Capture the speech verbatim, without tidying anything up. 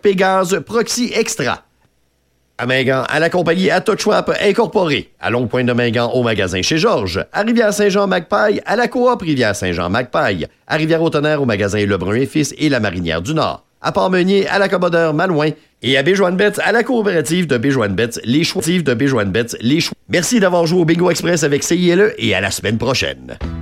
Pégase Proxy Extra. À Mingan, à la compagnie Atochwap Incorporée. À Longue-Pointe de Mingan, au magasin chez Georges. À Rivière-Saint-Jean-Magpaille, à la coop Rivière-Saint-Jean-Magpaille. À Rivière-au-Tonnerre, au magasin Lebrun et Fils et la Marinière du Nord. À Port-Meunier, à l'accommodeur Malouin. Et à Béjoine-Betts, à la coopérative de Béjoine-Betts, les choix de Béjoine-Betts, les choix. Merci d'avoir joué au Bingo Express avec C I L E et à la semaine prochaine.